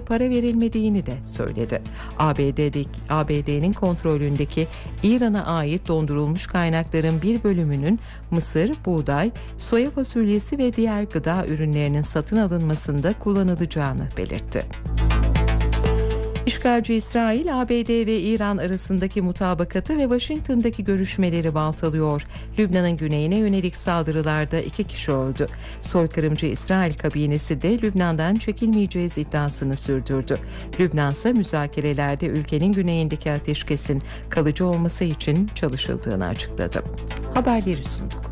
para verilmediğini de söyledi. ABD'nin kontrolündeki İran'a ait dondurulmuş kaynakların bir bölümünün mısır, buğday, soya fasulyesi ve diğer gıda ürünlerinin satın alınmasında kullanılacağını belirtti. İşgalci İsrail, ABD ve İran arasındaki mutabakatı ve Washington'daki görüşmeleri baltalıyor. Lübnan'ın güneyine yönelik saldırılarda 2 kişi öldü. Soykırımcı İsrail kabinesi de Lübnan'dan çekilmeyeceğiz iddiasını sürdürdü. Lübnan ise müzakerelerde ülkenin güneyindeki ateşkesin kalıcı olması için çalışıldığını açıkladı. Haberleri sunduk.